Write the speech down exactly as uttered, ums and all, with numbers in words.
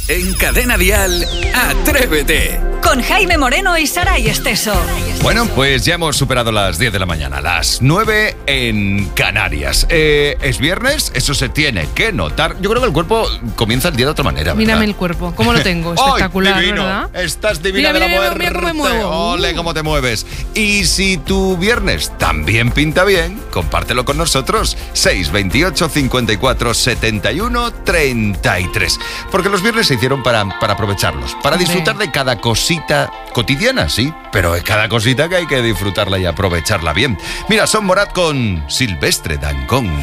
En Cadena Dial, Atrévete. Con Jaime Moreno y Saray Esteso. Bueno, pues ya hemos superado las diez de la mañana, las nueve en Canarias. Eh, ¿Es viernes? Eso se tiene que notar. Yo creo que el cuerpo comienza el día de otra manera, ¿verdad? Mírame el cuerpo, ¿cómo lo tengo? Espectacular, ¡Ay, divino! ¿verdad? Estás divina Mira, de mira, la mira, muerte. mira cómo me muevo. Ole, cómo te mueves. Y si tu viernes también pinta bien, compártelo con nosotros. seis veintiocho, cincuenta y cuatro, setenta y uno, treinta y tres. Porque los viernes se hicieron para, para aprovecharlos, para Hombre. disfrutar de cada cosita cotidiana, sí, pero de cada cosita que hay que disfrutarla y aprovecharla bien. Mira, son Morat con Silvestre Dangond.